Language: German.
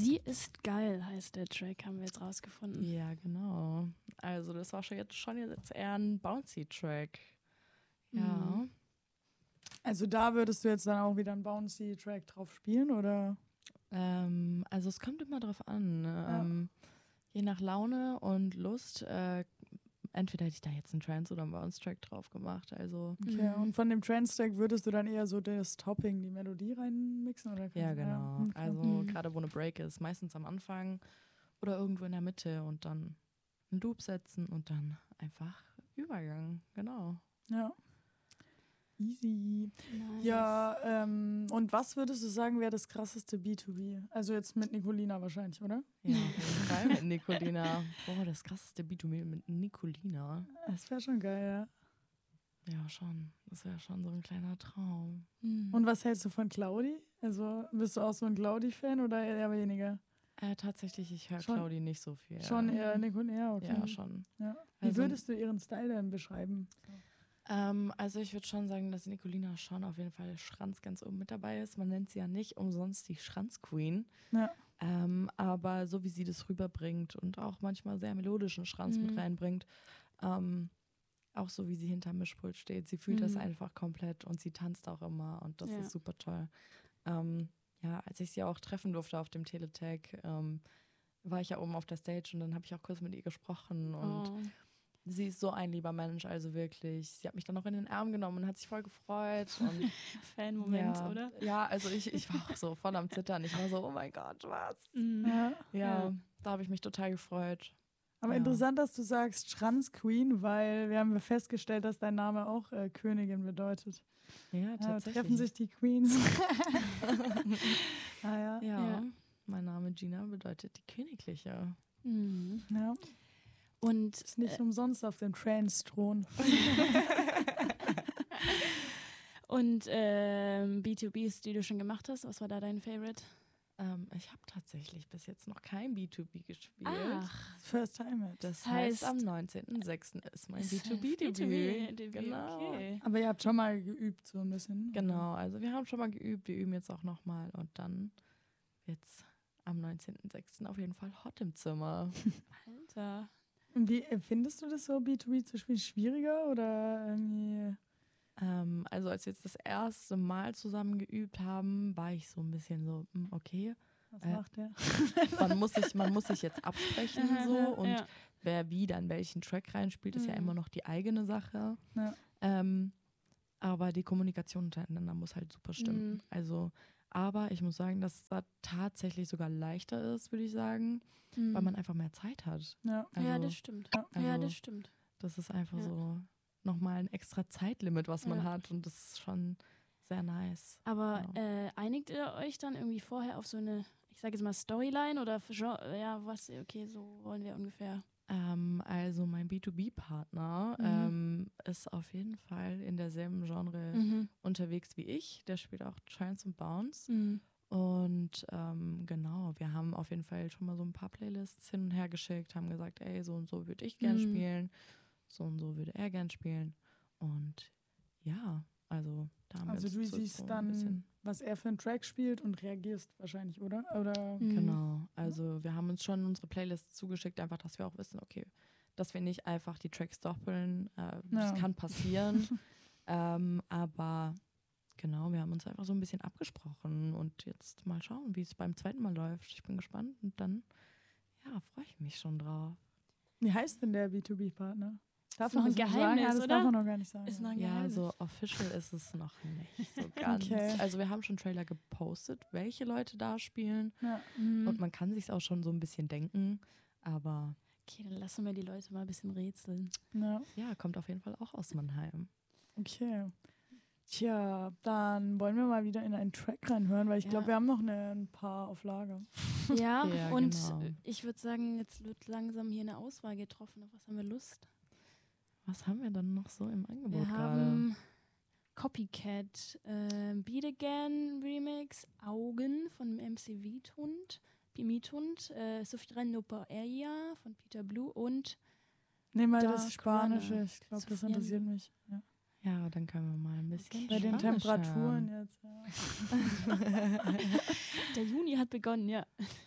Sie ist geil, heißt der Track, haben wir jetzt rausgefunden. Ja, genau. Also das war schon jetzt eher ein Bouncy-Track. Ja. Also da würdest du jetzt dann auch wieder einen Bouncy-Track drauf spielen, oder? Also es kommt immer drauf an. Je nach Laune und Lust, entweder hätte ich da jetzt einen Trance- oder einen Bounce-Track drauf gemacht. Also Okay, und von dem Trance-Track würdest du dann eher so das Topping, die Melodie reinmixen? Oder ja, genau. okay. Also gerade wo eine Break ist, meistens am Anfang oder irgendwo in der Mitte und dann einen Loop setzen und dann einfach Übergang. Genau. Ja. Easy. Nice. Ja, und was würdest du sagen, wäre das krasseste B2B? Also jetzt mit Nicolina wahrscheinlich, oder? Ja, auf jeden Fall mit Nicolina. Boah, das krasseste B2B mit Nicolina. Das wäre schon geil, ja. Ja, schon. Das wäre schon so ein kleiner Traum. Und was hältst du von Claudi? Also bist du auch so ein Claudi-Fan oder eher weniger? Tatsächlich, ich höre Schon- Claudi nicht so viel. Schon eher Nicolina, okay. Ja, schon. Ja. Wie Also- würdest du ihren Style denn beschreiben? Also ich würde schon sagen, dass Nicolina schon auf jeden Fall Schranz ganz oben mit dabei ist. Man nennt sie ja nicht umsonst die Schranz-Queen. Ja. Aber so wie sie das rüberbringt und auch manchmal sehr melodischen Schranz mit reinbringt, auch so wie sie hinterm Mischpult steht, sie fühlt das einfach komplett und sie tanzt auch immer und das ist super toll. Ja, als ich sie auch treffen durfte auf dem Teletag, war ich ja oben auf der Stage und dann habe ich auch kurz mit ihr gesprochen und sie ist so ein lieber Mensch, also wirklich. Sie hat mich dann noch in den Arm genommen und hat sich voll gefreut. Und Fan-Moment, ja, oder? Ja, also ich war auch so voll am Zittern. Ich war so, oh mein Gott, was? Ja. Da habe ich mich total gefreut. Aber Ja. interessant, dass du sagst Schranz-Queen, weil wir haben festgestellt, dass dein Name auch Königin bedeutet. Ja, Ja, tatsächlich. treffen sich die Queens. Ja, mein Name Gina bedeutet die Königliche. Ja. Und Ist nicht umsonst auf dem Trance-Thron. Und B2Bs, die du schon gemacht hast, was war da dein Favorite? Ich habe tatsächlich bis jetzt noch kein B2B gespielt. First time it. Das heißt- heißt, am 19.06. ist mein Ist B2B-Debüt. B2B-Debüt, Genau. okay. Aber ihr habt schon mal geübt, so ein bisschen. Genau, also wir haben schon mal geübt, wir üben jetzt auch nochmal und dann wird's am 19.06. auf jeden Fall hot im Zimmer. Alter. Und wie findest du das so, B2B zu spielen? Schwieriger oder irgendwie? Also als wir jetzt das erste Mal zusammen geübt haben, war ich so ein bisschen so, okay, Was macht der? man muss sich jetzt absprechen so und Ja. wer wie dann welchen Track reinspielt, ist ja immer noch die eigene Sache. Ja. Aber die Kommunikation untereinander muss halt super stimmen. Also, aber ich muss sagen, dass es da tatsächlich sogar leichter ist, würde ich sagen, weil man einfach mehr Zeit hat. Ja. Ja, Also, das stimmt. also- Ja, das stimmt. Das ist einfach Ja. so nochmal ein extra Zeitlimit, was man hat und das ist schon sehr nice. Aber Ja. einigt ihr euch dann irgendwie vorher auf so eine, ich sage jetzt mal Storyline oder ja, was, okay, so wollen wir ungefähr. Also mein B2B-Partner ist auf jeden Fall in derselben Genre unterwegs wie ich. Der spielt auch Trance und Bounce. Und genau, wir haben auf jeden Fall schon mal so ein paar Playlists hin und her geschickt, haben gesagt, ey, so und so würde ich gern spielen, so und so würde er gern spielen. Und ja, also da haben Also wir du so siehst ein dann, bisschen. was er für einen Track spielt und reagierst wahrscheinlich, oder? Oder? Genau, also wir haben uns schon unsere Playlists zugeschickt, einfach, dass wir auch wissen, okay, dass wir nicht einfach die Tracks doppeln, das kann passieren, aber genau, wir haben uns einfach so ein bisschen abgesprochen und jetzt mal schauen, wie es beim zweiten Mal läuft. Ich bin gespannt und dann, ja, freue ich mich schon drauf. Wie heißt denn der B2B-Partner? Darf noch man ein das noch Geheimnis, sagen? Ja, das oder? darf man noch gar nicht sagen. Ist noch ein Ja, Geheimnis. so official ist es noch nicht so ganz. Okay. Also wir haben schon Trailer gepostet, welche Leute da spielen Ja. und man kann sich auch schon so ein bisschen denken, aber Okay, dann lassen wir die Leute mal ein bisschen rätseln. Ja. ja, kommt auf jeden Fall auch aus Mannheim. Okay. Tja, dann wollen wir mal wieder in einen Track reinhören, weil ich glaube, wir haben noch ein paar auf Lager. Ja, Ja, und genau. ich würde sagen, jetzt wird langsam hier eine Auswahl getroffen. Auf was haben wir Lust? Was haben wir dann noch so im Angebot Wir gerade? haben Copycat, Beat Again Remix, Augen von MC Wiethund, Pimitund, Sufjan Area von Peter Blue und Nehmen wir Dark das Spanische, Runner. ich glaube, das Sufjan. interessiert mich. Ja. Ja, dann können wir mal ein bisschen Bei den Spanisch Temperaturen hören. jetzt. Ja. der Juni hat begonnen, ja.